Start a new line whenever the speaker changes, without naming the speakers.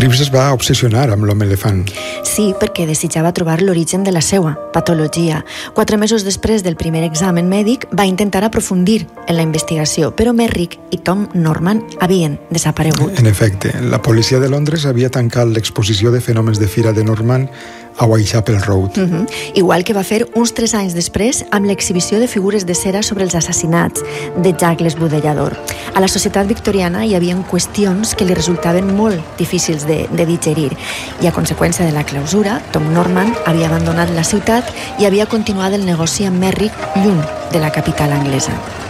Reeves es va obsessionar amb l'home elefant.
Sí, perquè desitjava trobar l'origen de la seva patologia. 4 mesos després del primer examen mèdic va intentar aprofundir en la investigació, però Merrick i Tom Norman havien desaparegut.
En efecte, la policia de Londres havia tancat l'exposició de fenòmens de fira de Norman a Whitechapel Road.
Igual que va fer uns 3 anys després amb l'exhibició de figures de cera sobre els assassinats de Jack l'Esbudellador. A la societat victoriana hi havia qüestions que li resultaven molt difícils de digerir i a conseqüència de la clausura, Tom Norman havia abandonat la ciutat i havia continuat el negoci amb Merrick lluny de la capital anglesa.